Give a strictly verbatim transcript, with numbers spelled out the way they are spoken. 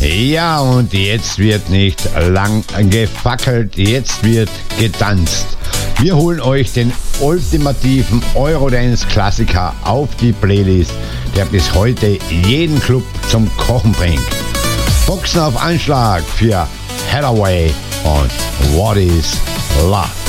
Ja, und jetzt wird nicht lang gefackelt, jetzt wird getanzt. Wir holen euch den ultimativen Eurodance-Klassiker auf die Playlist, der bis heute jeden Club zum Kochen bringt. Boxen auf Anschlag für Hathaway und What is Love.